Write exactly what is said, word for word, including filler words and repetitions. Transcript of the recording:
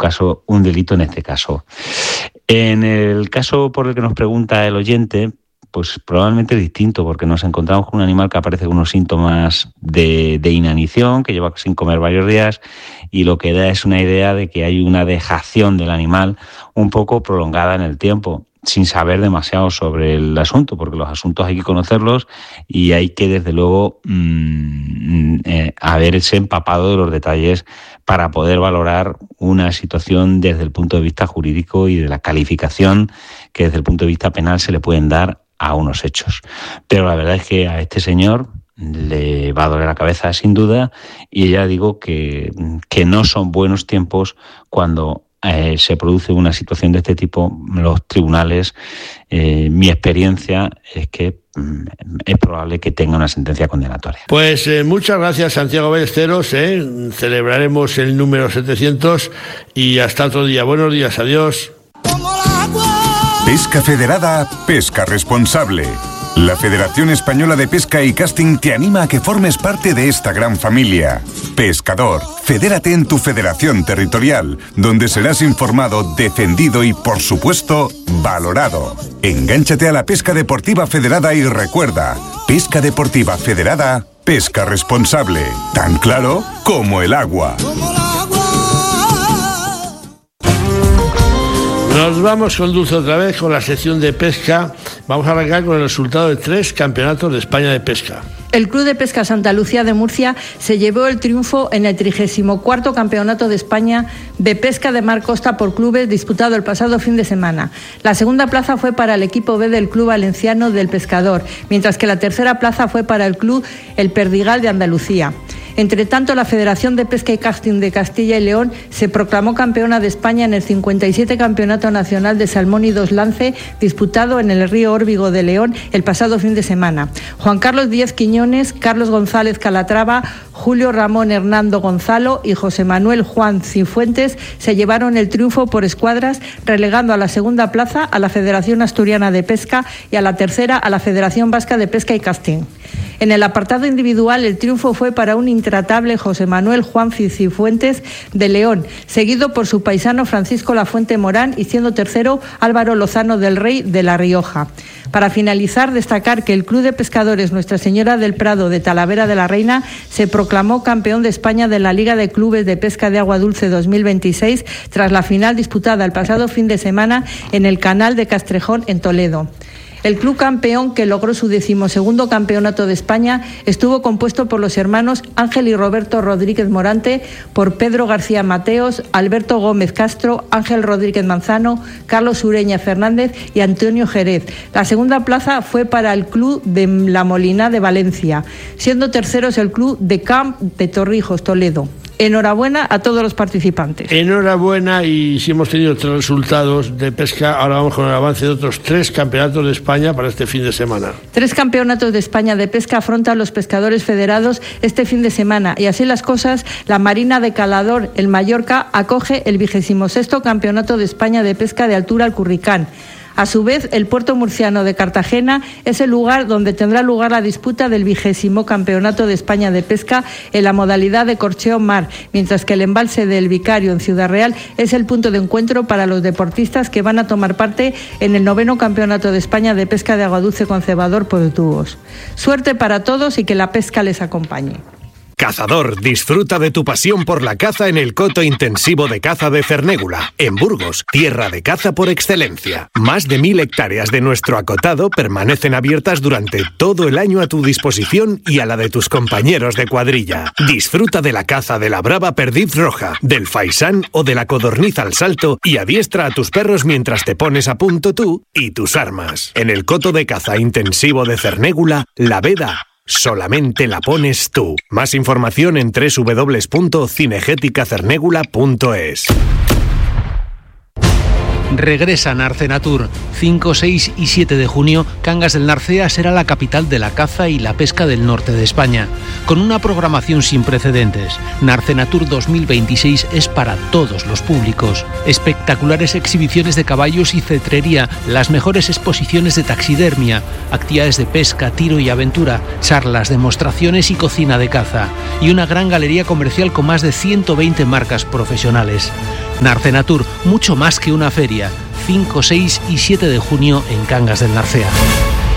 caso, un delito en este caso. En el caso por el que nos pregunta el oyente, pues probablemente es distinto, porque nos encontramos con un animal que aparece con unos síntomas de, de inanición, que lleva sin comer varios días, y lo que da es una idea de que hay una dejación del animal un poco prolongada en el tiempo, sin saber demasiado sobre el asunto, porque los asuntos hay que conocerlos y hay que, desde luego, mmm, eh, haberse empapado de los detalles para poder valorar una situación desde el punto de vista jurídico y de la calificación que desde el punto de vista penal se le pueden dar a unos hechos. Pero la verdad es que a este señor le va a doler la cabeza sin duda, y ya digo que, que no son buenos tiempos cuando eh, se produce una situación de este tipo. Los tribunales, eh, mi experiencia es que mm, es probable que tenga una sentencia condenatoria. Pues eh, muchas gracias, Santiago Ballesteros, eh. celebraremos el número setecientos y hasta otro día. Buenos días, adiós. Pesca Federada, pesca responsable. La Federación Española de Pesca y Casting te anima a que formes parte de esta gran familia. Pescador, fedérate en tu federación territorial, donde serás informado, defendido y, por supuesto, valorado. Engánchate a la pesca deportiva federada y recuerda, pesca deportiva federada, pesca responsable. Tan claro como el agua. Nos vamos con Dulce otra vez con la sección de pesca. Vamos a arrancar con el resultado de tres campeonatos de España de pesca. El Club de Pesca Santa Lucía de Murcia se llevó el triunfo en el trigésimo cuarto Campeonato de España de Pesca de Mar Costa por clubes, disputado el pasado fin de semana. La segunda plaza fue para el equipo B del Club Valenciano del Pescador, mientras que la tercera plaza fue para el Club El Perdigal de Andalucía. Entre tanto, la Federación de Pesca y Casting de Castilla y León se proclamó campeona de España en el cincuenta y siete Campeonato Nacional de Salmón y Dos Lance, disputado en el río Órbigo de León el pasado fin de semana. Juan Carlos Díaz Quiñones, Carlos González Calatrava, Julio Ramón Hernando Gonzalo y José Manuel Juan Cifuentes se llevaron el triunfo por escuadras, relegando a la segunda plaza a la Federación Asturiana de Pesca y a la tercera a la Federación Vasca de Pesca y Casting. En el apartado individual, el triunfo fue para un intratable José Manuel Juan Cifuentes de León, seguido por su paisano Francisco Lafuente Morán y siendo tercero Álvaro Lozano del Rey de La Rioja. Para finalizar, destacar que el Club de Pescadores Nuestra Señora del Prado de Talavera de la Reina se proclamó campeón de España de la Liga de Clubes de Pesca de Agua Dulce dos mil veintiséis tras la final disputada el pasado fin de semana en el Canal de Castrejón en Toledo. El club campeón, que logró su decimosegundo campeonato de España, estuvo compuesto por los hermanos Ángel y Roberto Rodríguez Morante, por Pedro García Mateos, Alberto Gómez Castro, Ángel Rodríguez Manzano, Carlos Ureña Fernández y Antonio Jerez. La segunda plaza fue para el club de La Molina de Valencia, siendo terceros el club de Camp de Torrijos, Toledo. Enhorabuena a todos los participantes. Enhorabuena, y si hemos tenido tres resultados de pesca, ahora vamos con el avance de otros tres campeonatos de España para este fin de semana. Tres campeonatos de España de pesca afrontan los pescadores federados este fin de semana, y así las cosas, la Marina de Calador, el Mallorca, acoge el vigésimo sexto Campeonato de España de Pesca de Altura al Curricán. A su vez, el puerto murciano de Cartagena es el lugar donde tendrá lugar la disputa del vigésimo Campeonato de España de Pesca en la modalidad de corcheo mar, mientras que el embalse del Vicario en Ciudad Real es el punto de encuentro para los deportistas que van a tomar parte en el noveno Campeonato de España de Pesca de Agua Dulce con cebador por tubos. Suerte para todos y que la pesca les acompañe. Cazador, disfruta de tu pasión por la caza en el coto intensivo de caza de Cernégula, en Burgos, tierra de caza por excelencia. Más de mil hectáreas de nuestro acotado permanecen abiertas durante todo el año a tu disposición y a la de tus compañeros de cuadrilla. Disfruta de la caza de la brava perdiz roja, del faisán o de la codorniz al salto y adiestra a tus perros mientras te pones a punto tú y tus armas. En el coto de caza intensivo de Cernégula, la veda solamente la pones tú. Más información en doble u doble u doble u punto cinegética cernégula punto es. Regresa Narcenatur. cinco, seis y siete de junio, Cangas del Narcea será la capital de la caza y la pesca del norte de España. Con una programación sin precedentes, Narcenatur dos mil veintiséis es para todos los públicos. Espectaculares exhibiciones de caballos y cetrería, las mejores exposiciones de taxidermia, actividades de pesca, tiro y aventura, charlas, demostraciones y cocina de caza. Y una gran galería comercial con más de ciento veinte marcas profesionales. Narcenatur, mucho más que una feria. cinco, seis y siete de junio en Cangas del Narcea.